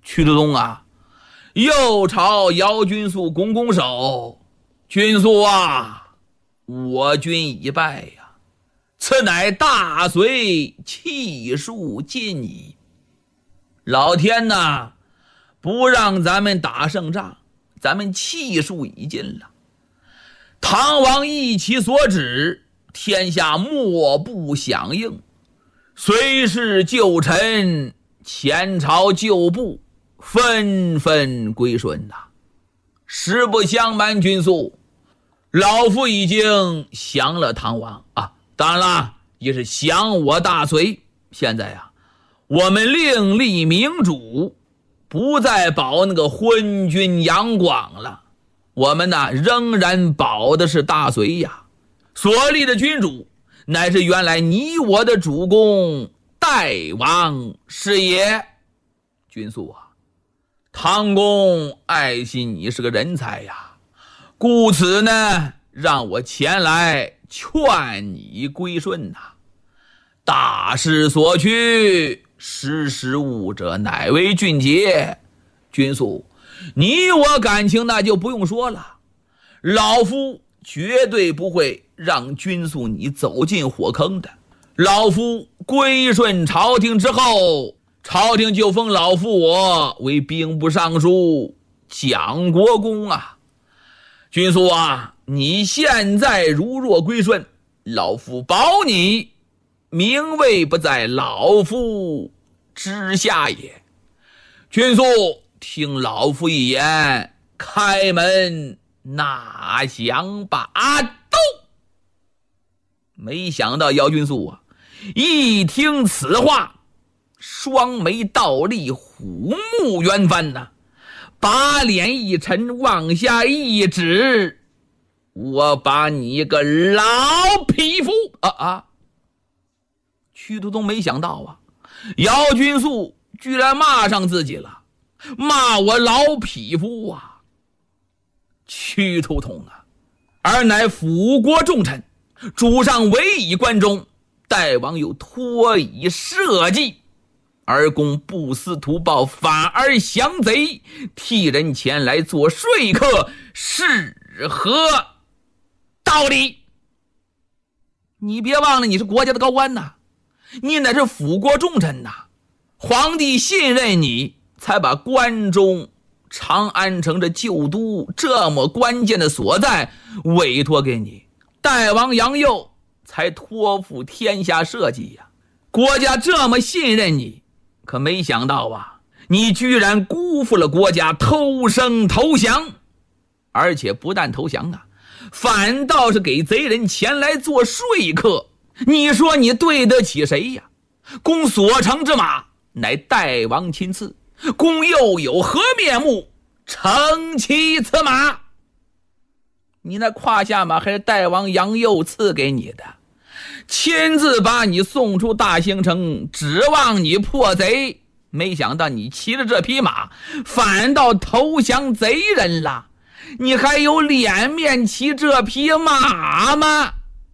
屈德东啊，又朝姚君素拱拱手：“君素啊，我军已败呀，此乃大隋气数尽矣。老天呐，不让咱们打胜仗，咱们气数已尽了。唐王意其所指，天下莫不响应。隋氏旧臣，前朝旧部，纷纷归顺呐。实不相瞒君素，老夫已经降了唐王啊，当然了，也是降我大隋。现在啊，我们另立明主，不再保那个昏君杨广了。我们呢，仍然保的是大隋呀。所立的君主，乃是原来你我的主公代王是也。君素啊，唐公爱惜你是个人才呀，故此呢，让我前来劝你归顺呐。大势所趋，识时务者乃为俊杰。君素，你我感情那就不用说了，老夫绝对不会让君素你走进火坑的。老夫归顺朝廷之后，朝廷就封老夫我为兵部尚书、蒋国公啊。君素啊，你现在如若归顺，老夫保你名位不在老夫之下也。君素，听老夫一言，开门纳降吧。都没想到姚君素啊，一听此话，双眉倒立，虎目圆翻呐，把脸一沉，往下一指：“我把你个老匹夫！”屈德东没想到啊，姚君素居然骂上自己了，骂我老匹夫啊！屈突通啊，而乃辅国重臣，主上委以关中，代王又托以社稷，而公不思图报，反而降贼，替人前来做说客，是何道理？你别忘了，你是国家的高官呐，你乃是辅国重臣呐，皇帝信任你，才把关中、长安城这旧都这么关键的所在委托给你，代王杨佑才托付天下社稷呀。国家这么信任你，可没想到啊，你居然辜负了国家，偷生投降，而且不但投降啊，反倒是给贼人前来做说客。你说你对得起谁呀？公所乘之马乃代王亲赐，公又有何面目乘骑此马？你那胯下马还是代王杨佑赐给你的，亲自把你送出大兴城，指望你破贼，没想到你骑着这匹马反倒投降贼人了，你还有脸面骑这匹马吗？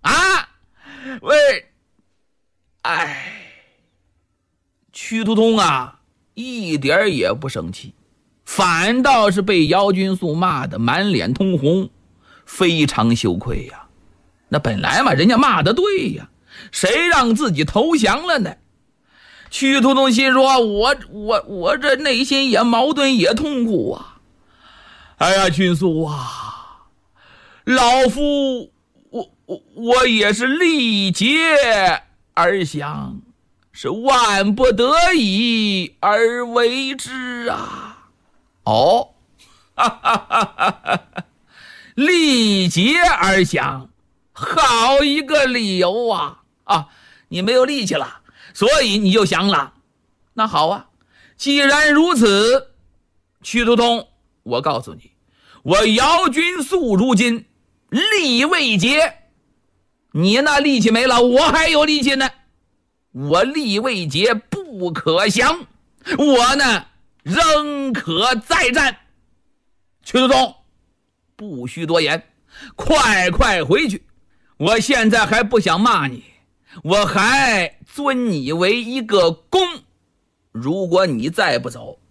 屈突通啊，一点也不生气，反倒是被姚君素骂得满脸通红，非常羞愧呀。那本来嘛，人家骂得对呀，谁让自己投降了呢？屈突通心说，我这内心也矛盾也痛苦啊。哎呀，君素啊，老夫我也是力竭而降，是万不得已而为之啊。力竭而降，好一个理由啊！你没有力气了，所以你就降了。那好啊，既然如此，屈突通，我告诉你，我姚君素如今力未竭，你那力气没了，我还有力气呢。我力未竭，不可降，我呢仍可再战。屈突通，不需多言，快回去。我现在还不想骂你，我还尊你为一个公。如果你再不走，